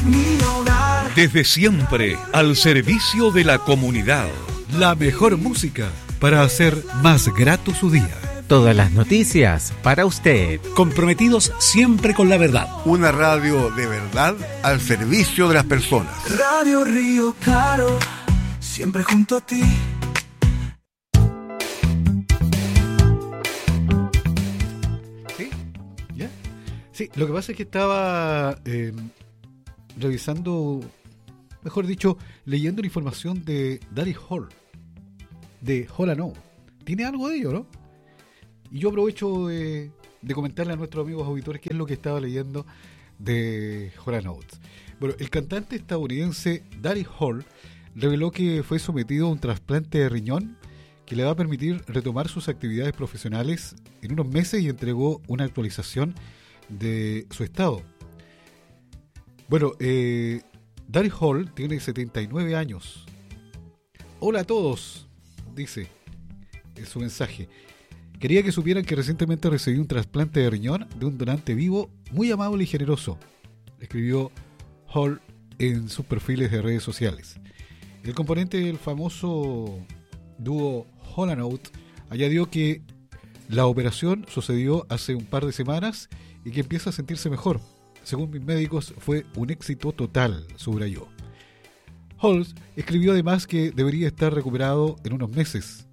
mi hogar. Desde siempre, al servicio de la comunidad. La mejor música para hacer más grato su día. Todas las noticias para usted. Comprometidos siempre con la verdad. Una radio de verdad al servicio de las personas. Radio Río Claro, siempre junto a ti. ¿Sí? ¿Ya? Sí, lo que pasa es que estaba revisando, mejor dicho, leyendo la información de Daryl Hall, de Hall & Oates. Tiene algo de ello, ¿no? Y yo aprovecho de comentarle a nuestros amigos auditores qué es lo que estaba leyendo de Hall & Oates. Bueno, el cantante estadounidense Daryl Hall reveló que fue sometido a un trasplante de riñón que le va a permitir retomar sus actividades profesionales en unos meses y entregó una actualización de su estado. Bueno, Daryl Hall tiene 79 años. Hola a todos, dice en su mensaje. Quería que supieran que recientemente recibí un trasplante de riñón de un donante vivo muy amable y generoso, escribió Hall en sus perfiles de redes sociales. El componente del famoso dúo Hall & Oates añadió que la operación sucedió hace un par de semanas y que empieza a sentirse mejor. Según mis médicos, fue un éxito total, subrayó. Hall escribió además que debería estar recuperado en unos meses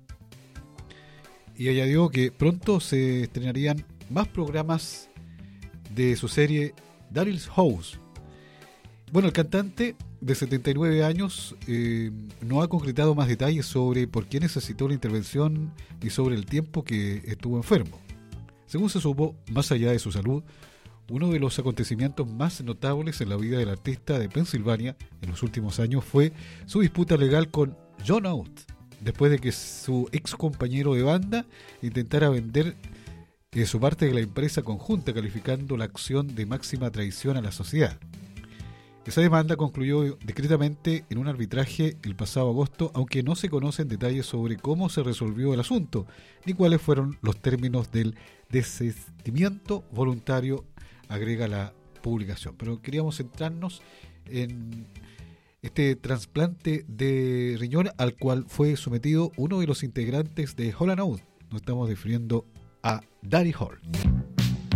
y añadió que pronto se estrenarían más programas de su serie Daryl's House. Bueno, el cantante de 79 años no ha concretado más detalles sobre por qué necesitó la intervención ni sobre el tiempo que estuvo enfermo. Según se supo, más allá de su salud, uno de los acontecimientos más notables en la vida del artista de Pensilvania en los últimos años fue su disputa legal con John Oates, después de que su ex compañero de banda intentara vender su parte de la empresa conjunta, calificando la acción de máxima traición a la sociedad. Esa demanda concluyó discretamente en un arbitraje el pasado agosto, aunque no se conocen detalles sobre cómo se resolvió el asunto, ni cuáles fueron los términos del desistimiento voluntario, agrega la publicación. Pero queríamos centrarnos en este trasplante de riñón al cual fue sometido uno de los integrantes de Hall & Oates. Nos estamos refiriendo a Daryl Hall.